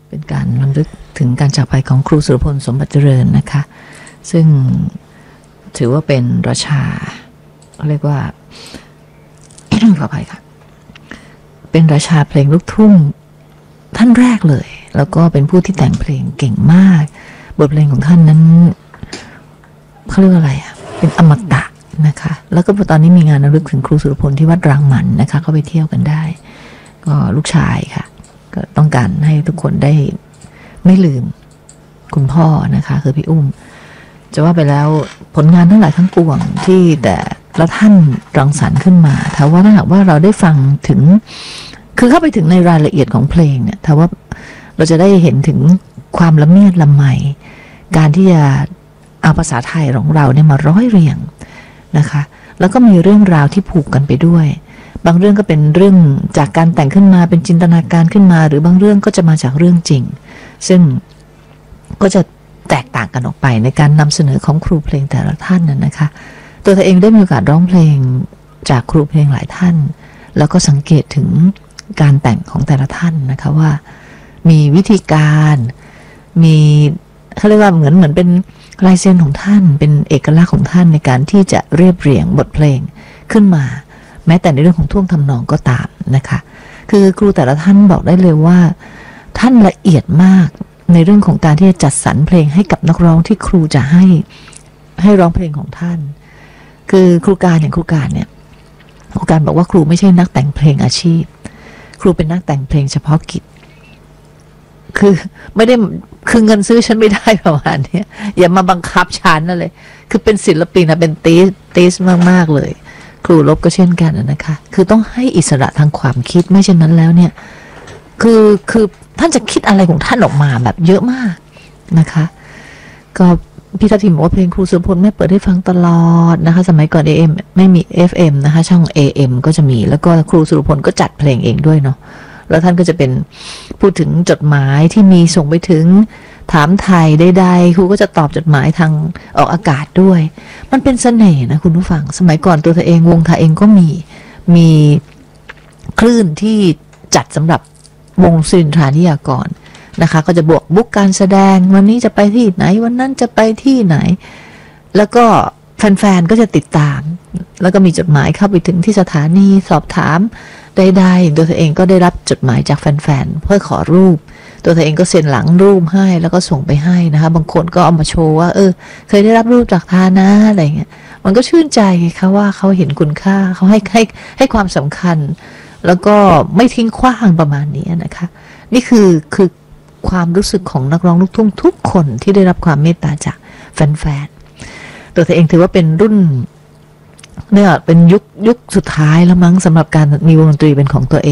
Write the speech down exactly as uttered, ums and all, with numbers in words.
เป็นการรำลึกถึงการจากไปของครูสุรพลสมบัติเจริญนะคะซึ่งถือว่าเป็นราชาเขาเรียกว่า ขออภัยค่ะเป็นราชาเพลงลูกทุ่งท่านแรกเลยแล้วก็เป็นผู้ที่แต่งเพลงเก่งมากบทเพลงของท่านนั้นเขาเรียกว่าอะไรอ่ะเป็นอมตะนะคะแล้วก็ตอนนี้มีงานรำลึกถึงครูสุรพลที่วัดรางหมันนะคะเข้าไปเที่ยวกันได้ก็ลูกชายค่ะก็ต้องการให้ทุกคนได้ไม่ลืมคุณพ่อนะคะคือพี่อุ้มจะว่าไปแล้วผลงานทั้งหลายทั้งปวงที่แต่ละท่านรังสรรค์ขึ้นมาถ้าว่าถ้าหากว่าเราได้ฟังถึงคือเข้าไปถึงในรายละเอียดของเพลงเนี่ยถ้าว่าเราจะได้เห็นถึงความละเมียดละไมการที่จะเอาภาษาไทยของเราเนี่ยมาร้อยเรียงนะคะแล้วก็มีเรื่องราวที่ผูกกันไปด้วยบางเรื่องก็เป็นเรื่องจากการแต่งขึ้นมาเป็นจินตนาการขึ้นมาหรือบางเรื่องก็จะมาจากเรื่องจริงซึ่งก็จะแตกต่างกันออกไปในการนำเสนอของครูเพลงแต่ละท่านนั้นนะคะตัวเธอเองได้มีโอกาสร้องเพลงจากครูเพลงหลายท่านแล้วก็สังเกตถึงการแต่งของแต่ละท่านนะคะว่ามีวิธีการมีเขาเรียกว่าเหมือนเหมือนเป็นลายเซ็นของท่านเป็นเอกลักษณ์ของท่านในการที่จะเรียบเรียงบทเพลงขึ้นมาแม้แต่ในเรื่องของท่วงทำนองก็ตามนะคะคือครูแต่ละท่านบอกได้เลยว่าท่านละเอียดมากในเรื่องของการที่จะจัดสรรเพลงให้กับนักร้องที่ครูจะให้ให้ร้องเพลงของท่านคือครูการอย่างครูการเนี่ยครูการบอกว่าครูไม่ใช่นักแต่งเพลงอาชีพครูเป็นนักแต่งเพลงเฉพาะกิจคือไม่ได้คือเงินซื้อฉันไม่ได้ประมาณนี้อย่ามาบังคับฉันนั่นเลยคือเป็นศิลปินนะเป็นตีสตีสมากๆเลยครูลบก็เช่นกันนะคะคือต้องให้อิสระทางความคิดไม่เช่นนั้นแล้วเนี่ยคือคือท่านจะคิดอะไรของท่านออกมาแบบเยอะมากนะคะก็พี่ทัพทิมบอกว่าเพลงครูสุรพลแม่เปิดให้ฟังตลอดนะคะสมัยก่อน เอ เอ็ม ไม่มี เอฟ เอ็ม นะคะช่อง เอ เอ็ม ก็จะมีแล้วก็ครูสุรพลก็จัดเพลงเองด้วยเนาะแล้วท่านก็จะเป็นพูดถึงจดหมายที่มีส่งไปถึงถามไทยใดๆครูก็จะตอบจดหมายทางออกอากาศด้วยมันเป็นเสน่ห์นะคุณผู้ฟังสมัยก่อนตัวเธอเองวงไทยเองก็มีมีคลื่นที่จัดสำหรับวงศิรินทรานิยากรนะคะก็จะบวกบุ๊กการแสดงวันนี้จะไปที่ไหนวันนั้นจะไปที่ไหนแล้วก็แฟนๆก็จะติดตามแล้วก็มีจดหมายเข้าไปถึงที่สถานีสอบถามใดๆตัวเธอเองก็ได้รับจดหมายจากแฟนๆเพื่อขอรูปตัวเธอเองก็เซ็นหลังรูปให้แล้วก็ส่งไปให้นะคะบางคนก็เอามาโชว์ว่าเออเคยได้รับรูปจากทานะอะไรเงี้ยมันก็ชื่นใจค่ะว่าเขาเห็นคุณค่าเขาให้ให้ให้ความสำคัญแล้วก็ไม่ทิ้งขว้างประมาณนี้นะคะนี่คือคือความรู้สึกของนักร้องลูกทุ่งทุกคนที่ได้รับความเมตตาจากแฟนๆตัวเธอเองถือว่าเป็นรุ่นเนี่ยเป็นยุคยุคสุดท้ายแล้วมั้งสำหรับการมีวงดนตรีเป็นของตัวเอง